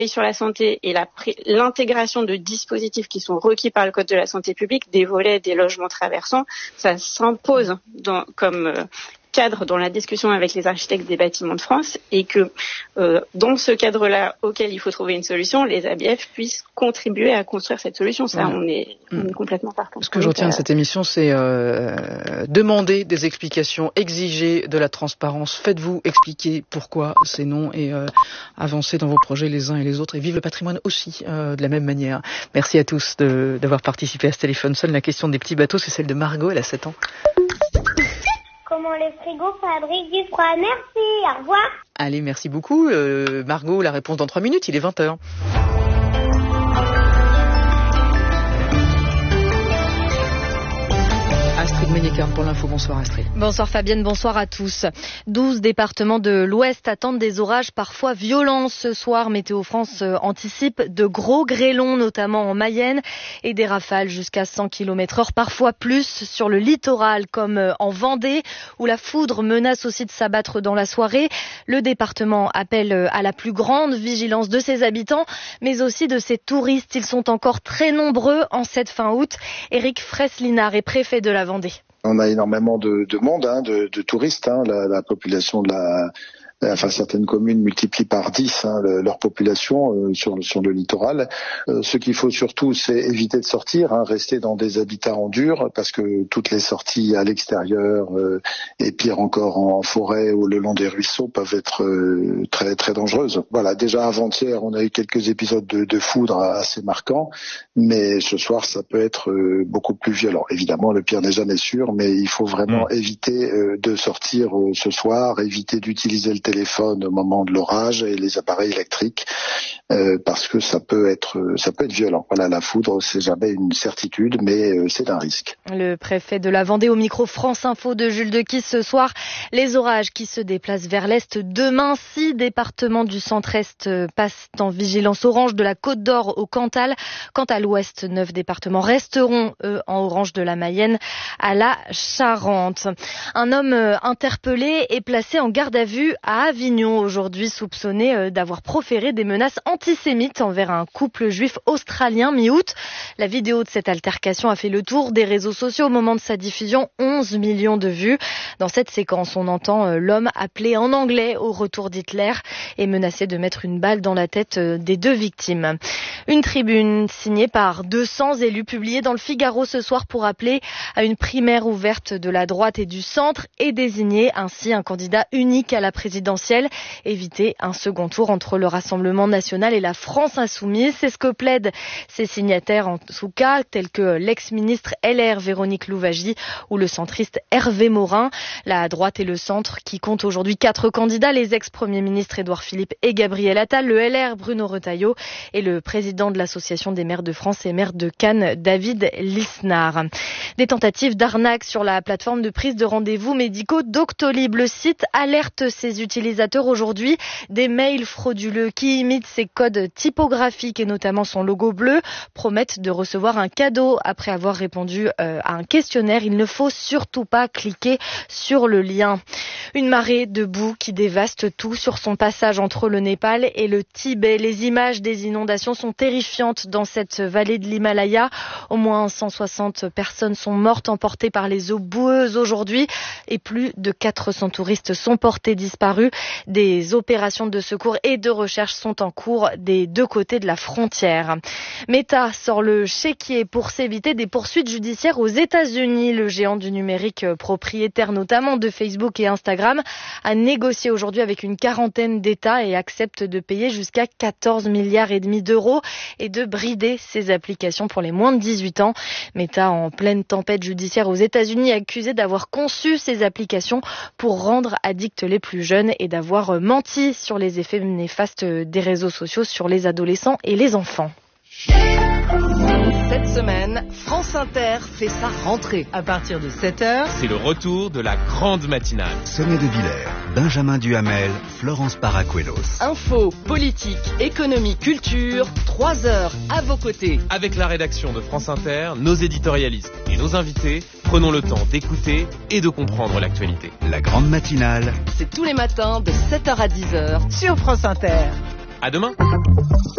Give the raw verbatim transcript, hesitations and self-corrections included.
sur la santé et la, l'intégration de dispositifs qui sont requis par le Code de la santé publique, des volets, des logements traversants, ça s'impose dans, comme euh, cadre dans la discussion avec les architectes des bâtiments de France et que euh, dans ce cadre-là auquel il faut trouver une solution, les A B F puissent contribuer à construire cette solution. Ça, ouais. on, est, on est complètement partant. Ce que je retiens de cette émission, c'est euh, demander des explications, exiger de la transparence. Faites-vous expliquer pourquoi c'est non et euh, avancez dans vos projets les uns et les autres et vive le patrimoine aussi euh, de la même manière. Merci à tous de, d'avoir participé à ce téléphone seul. La question des petits bateaux, c'est celle de Margot, elle a sept ans. Comment les frigos fabriquent du froid. Merci, au revoir. Allez, merci beaucoup. Euh, Margot, la réponse dans trois minutes, il est vingt heures. Astrid Ménicarne pour l'info. Bonsoir Astrid. Bonsoir Fabienne, bonsoir à tous. douze départements de l'Ouest attendent des orages parfois violents ce soir. Météo France anticipe de gros grêlons, notamment en Mayenne, et des rafales jusqu'à cent kilomètres heure, parfois plus sur le littoral, comme en Vendée, où la foudre menace aussi de s'abattre dans la soirée. Le département appelle à la plus grande vigilance de ses habitants, mais aussi de ses touristes. Ils sont encore très nombreux en cette fin août. Éric Freslinard est préfet de la Vendée. On a énormément de, de monde, hein, de, de touristes. Hein, la, la population de la, enfin certaines communes multiplient par dix hein, le, leur population euh, sur, sur le littoral. Euh, ce qu'il faut surtout, c'est éviter de sortir, hein, rester dans des habitats en dur, parce que toutes les sorties à l'extérieur euh, et pire encore en forêt ou le long des ruisseaux peuvent être euh, très très dangereuses. Voilà, déjà avant-hier, on a eu quelques épisodes de, de foudre assez marquants, mais ce soir, ça peut être euh, beaucoup plus violent. Évidemment, le pire n'est jamais sûr, mais il faut vraiment mmh. éviter euh, de sortir euh, ce soir, éviter d'utiliser le téléphone téléphone au moment de l'orage et les appareils électriques euh, parce que ça peut être ça peut être violent. Voilà, la foudre, c'est jamais une certitude, mais euh, c'est un risque. Le préfet de la Vendée au micro France Info de Jules Dequisse ce soir. Les orages qui se déplacent vers l'est demain. Six départements du centre-est passent en vigilance orange de la Côte d'Or au Cantal. Quant à l'ouest, neuf départements resteront eux en orange de la Mayenne à la Charente. Un homme interpellé est placé en garde à vue à Avignon aujourd'hui, soupçonné d'avoir proféré des menaces antisémites envers un couple juif australien mi-août. La vidéo de cette altercation a fait le tour des réseaux sociaux au moment de sa diffusion, onze millions de vues. Dans cette séquence, on entend l'homme appeler en anglais au retour d'Hitler et menacer de mettre une balle dans la tête des deux victimes. Une tribune signée par deux cents élus publiée dans le Figaro ce soir pour appeler à une primaire ouverte de la droite et du centre et désigner ainsi un candidat unique à la présidentielle. Éviter un second tour entre le Rassemblement national et la France insoumise. C'est ce que plaident ces signataires en tout cas, tels que l'ex-ministre L R Véronique Louwagie ou le centriste Hervé Morin. La droite et le centre qui comptent aujourd'hui quatre candidats, les ex-premiers ministres Édouard Philippe et Gabriel Attal, le L R Bruno Retailleau et le président de l'Association des maires de France et maires de Cannes, David Lisnard. Des tentatives d'arnaque sur la plateforme de prise de rendez-vous médicaux Doctolib. Le site alerte ses utilisateurs aujourd'hui des mails frauduleux qui imitent ses codes typographiques et notamment son logo bleu, promettent de recevoir un cadeau après avoir répondu euh, à un questionnaire. Il ne faut surtout pas cliquer sur le lien. Une marée de boue qui dévaste tout sur son passage entre le Népal et le Tibet. Les images des inondations sont terrifiantes dans cette vallée de l'Himalaya. Au moins cent soixante personnes sont mortes emportées par les eaux boueuses aujourd'hui et plus de quatre cents touristes sont portés disparus. Des opérations de secours et de recherche sont en cours des deux côtés de la frontière. Meta sort le chéquier pour s'éviter des poursuites judiciaires aux États-Unis. Le géant du numérique, propriétaire notamment de Facebook et Instagram, a négocié aujourd'hui avec une quarantaine d'États et accepte de payer jusqu'à quatorze milliards et demi d'euros et de brider ses applications pour les moins de dix-huit ans. Meta, en pleine tempête judiciaire aux États-Unis, accusé d'avoir conçu ces applications pour rendre addicts les plus jeunes et d'avoir menti sur les effets néfastes des réseaux sociaux sur les adolescents et les enfants. Cette semaine, France Inter fait sa rentrée. À partir de sept heures, c'est le retour de la grande matinale. Sommet de Villers, Benjamin Duhamel, Florence Paracuelos. Info, politique, économie, culture, trois heures à vos côtés. Avec la rédaction de France Inter, nos éditorialistes et nos invités, prenons le temps d'écouter et de comprendre l'actualité. La grande matinale, c'est tous les matins de sept heures à dix heures sur France Inter. À demain.